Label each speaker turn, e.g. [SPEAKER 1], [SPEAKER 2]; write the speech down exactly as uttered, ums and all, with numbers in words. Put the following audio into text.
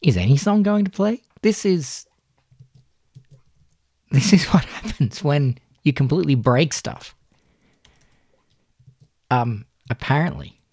[SPEAKER 1] Is any song going to play? This is... This is what happens when you completely break stuff. Um, apparently,